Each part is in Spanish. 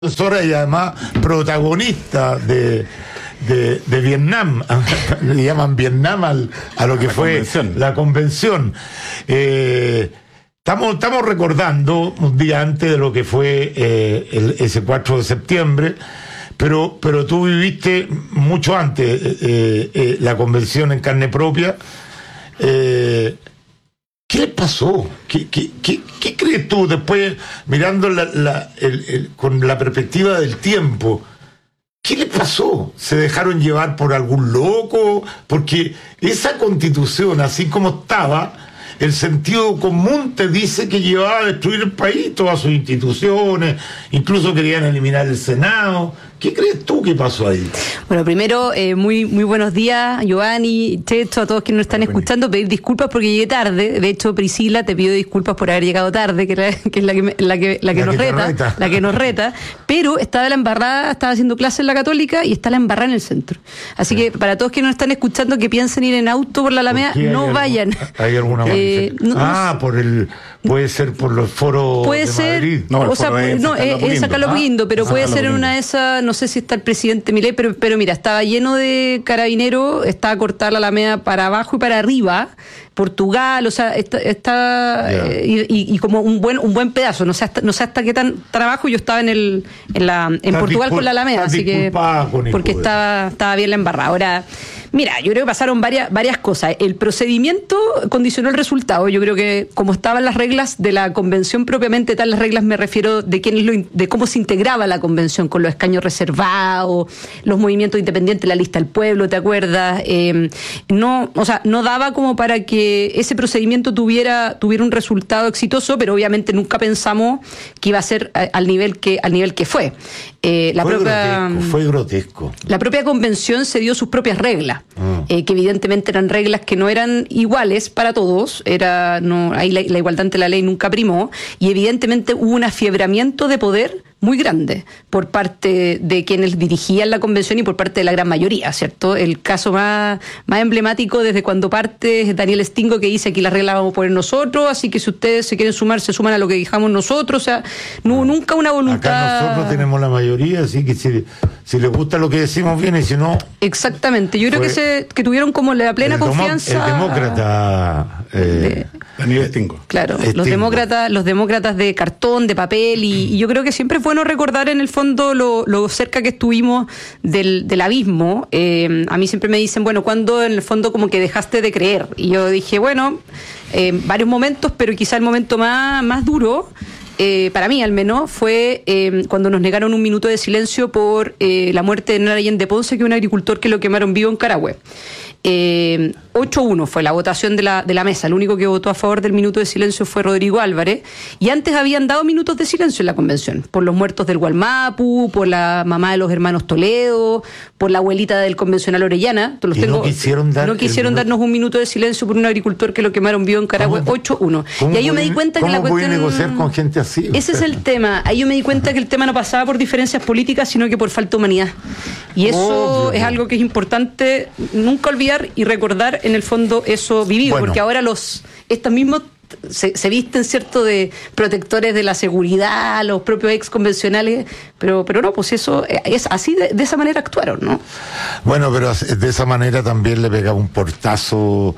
profesora y además protagonista de Vietnam, le llaman Vietnam a lo que fue la convención. Estamos recordando un día antes de lo que fue ese 4 de septiembre, pero tú viviste mucho antes la convención en carne propia. ¿Qué le pasó? ¿Qué crees tú después, mirando con la perspectiva del tiempo? ¿Qué le pasó? ¿Se dejaron llevar por algún loco? Porque esa constitución, así como estaba, el sentido común te dice que llevaba a destruir el país, todas sus instituciones, incluso querían eliminar el Senado. ¿Qué crees tú que pasó ahí? Bueno, primero, muy buenos días, Giovanni, Checho, a todos quienes nos están escuchando. Pedir disculpas porque llegué tarde. De hecho, Priscila, te pido disculpas por haber llegado tarde, que es la que nos reta. Pero estaba la embarrada, estaba haciendo clase en la Católica y está la embarrada en el centro. Así que para todos quienes nos están escuchando que piensen ir en auto por la Alameda, no vayan. ¿Hay alguna puede ser por los foros puede de ser, Madrid? Es San Carlos Apoquindo, pero puede ser en una de esas, no sé si está el presidente Milei, pero mira, estaba lleno de carabineros, estaba cortada la Alameda para abajo y para arriba, Portugal, o sea, y como un buen pedazo, no sé hasta qué tan abajo. Yo estaba en Portugal con la Alameda, así que porque estaba bien la embarrada. Ahora, mira, yo creo que pasaron varias cosas. El procedimiento condicionó el resultado. Yo creo que como estaban las reglas de la convención propiamente tal, las reglas me refiero de cómo se integraba la convención con los escaños reservados, los movimientos independientes, la lista del pueblo, ¿te acuerdas? No daba como para que ese procedimiento tuviera un resultado exitoso, pero obviamente nunca pensamos que iba a ser al nivel que fue. Fue grotesco. La propia convención se dio sus propias reglas. Que evidentemente eran reglas que no eran iguales para todos, ahí la igualdad ante la ley nunca primó, y evidentemente hubo un afiebramiento de poder muy grande por parte de quienes dirigían la convención y por parte de la gran mayoría, ¿cierto? El caso más emblemático desde cuando parte es Daniel Stingo, que dice: aquí las reglas vamos a poner nosotros, así que si ustedes se quieren sumar, se suman a lo que dijamos nosotros. O sea, no hubo nunca una voluntad. Acá nosotros tenemos la mayoría, así que si les gusta lo que decimos, bien, y si no... Exactamente, yo creo que tuvieron como la plena confianza... El demócrata... Daniel Stingo. Claro, los demócratas de cartón, de papel, y yo creo que siempre es bueno recordar en el fondo lo cerca que estuvimos del abismo. A mí siempre me dicen, bueno, ¿cuándo en el fondo como que dejaste de creer? Y yo dije, bueno, varios momentos, pero quizá el momento más duro, para mí al menos, fue cuando nos negaron un minuto de silencio por la muerte de Hernán Allende Ponce, que es un agricultor que lo quemaron vivo en Carahue. 8-1 fue la votación de la mesa. El único que votó a favor del minuto de silencio fue Rodrigo Álvarez, y antes habían dado minutos de silencio en la convención por los muertos del Gualmapu, por la mamá de los hermanos Toledo, por la abuelita del convencional Orellana. No quisieron darnos un minuto de silencio por un agricultor que lo quemaron vivo en Carahue. 8-1. Y ahí yo me di cuenta que la cuestión... ¿Cómo negociar con gente así? Ese es el tema. Ahí yo me di cuenta que el tema no pasaba por diferencias políticas, sino que por falta de humanidad. Y eso es algo que es importante nunca olvidar y recordar en el fondo eso vivido, porque ahora estos mismos se visten, ¿cierto?, de protectores de la seguridad, los propios ex convencionales, pero no, pues eso es así, de esa manera actuaron, ¿no? Bueno, pero de esa manera también le pegaba un portazo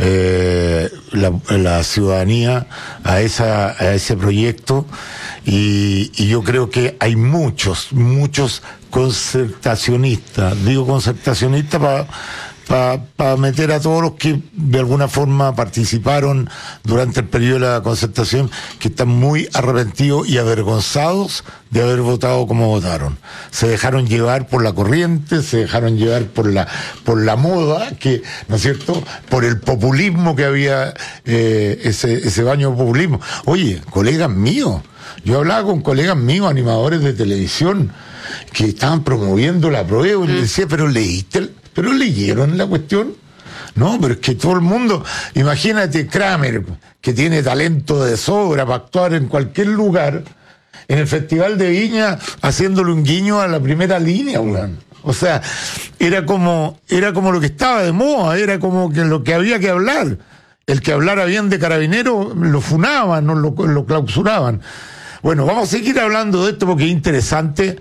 la ciudadanía a ese proyecto, y yo creo que hay muchos concertacionistas, digo concertacionistas para meter a todos los que de alguna forma participaron durante el periodo de la concertación, que están muy arrepentidos y avergonzados de haber votado como votaron. Se dejaron llevar por la corriente, se dejaron llevar por la moda, que, ¿no es cierto?, por el populismo que había, ese baño de populismo. Oye, colegas míos, yo hablaba con colegas míos, animadores de televisión, que estaban promoviendo la prueba, y les decía, ¿pero leyeron la cuestión? No, pero es que todo el mundo, imagínate Kramer, que tiene talento de sobra para actuar en cualquier lugar, en el Festival de Viña, haciéndole un guiño a la primera línea, weón. O sea, era como lo que estaba de moda, era como que lo que había que hablar. El que hablara bien de Carabineros lo funaban, no lo clausuraban. Bueno, vamos a seguir hablando de esto porque es interesante.